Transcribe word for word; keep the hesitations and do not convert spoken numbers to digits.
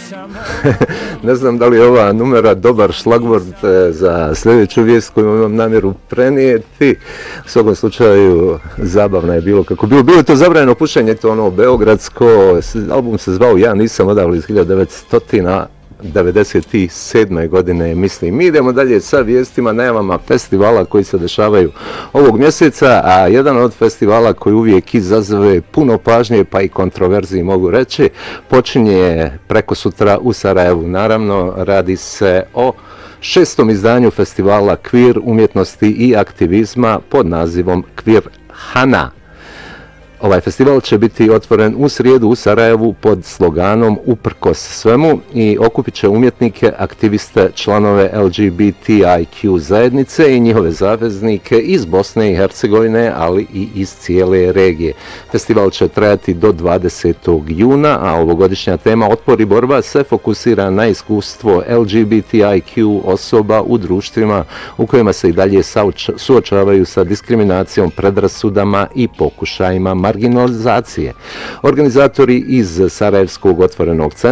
Ne znam da li je ova numera dobar šlagvord za sljedeću vijest koju imam namjeru prenijeti. U svakom slučaju zabavno je bilo kako bilo. Bilo je to zabranjeno pušenje, to ono beogradsko, album se zvao Ja nisam odavle iz hiljadu devetsto devedeset sedme godine, mislim. Mi idemo dalje sa vijestima, najavama festivala koji se dešavaju ovog mjeseca, a jedan od festivala koji uvijek izazove puno pažnje pa i kontroverziji mogu reći, počinje preko sutra u Sarajevu. Naravno, radi se o šestom izdanju festivala Kvir umjetnosti i aktivizma pod nazivom Kvir Hana. Ovaj festival će biti otvoren u srijedu u Sarajevu pod sloganom Uprkos svemu i okupit će umjetnike, aktiviste, članove L G B T I Q zajednice i njihove zaveznike iz Bosne i Hercegovine, ali i iz cijele regije. Festival će trajati do dvadesetog juna, a ovogodišnja tema Otpor i borba se fokusira na iskustvo L G B T I Q osoba u društvima u kojima se i dalje suočavaju sa diskriminacijom, predrasudama i pokušajima marginalizacije. Organizatori iz Sarajevskog otvorenog centra